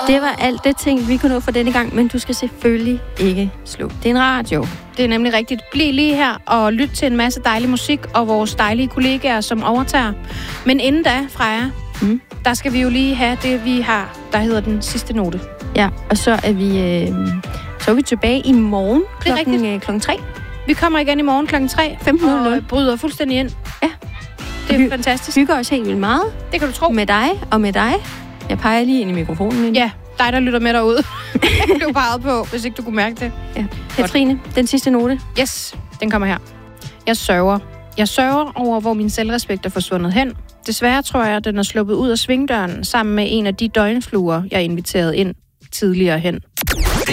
Det var alt det ting, vi kunne nå for denne gang, men du skal selvfølgelig ikke slukke. Det er en radio. Det er nemlig rigtigt. Bliv lige her og lyt til en masse dejlig musik og vores dejlige kollegaer, som overtager. Men inden da, Freja, der skal vi jo lige have det, vi har, der hedder den sidste note. Ja, og så er vi tilbage i morgen klokken 3. Vi kommer igen i morgen klokken 3. 15.00. Og bryder fuldstændig ind. Ja. Det er fantastisk. Hygger os helt vildt meget. Det kan du tro. Med dig og med dig. Jeg peger lige ind i mikrofonen. Ja, dig der lytter med derude. Du pegede på, hvis ikke du kunne mærke det. Ja. Katrine, den sidste note. Yes, den kommer her. Jeg sørger. Jeg sørger over, hvor min selvrespekt er forsvundet hen. Desværre tror jeg, at den er sluppet ud af svingdøren sammen med en af de døgnfluer, jeg inviterede ind tidligere hen.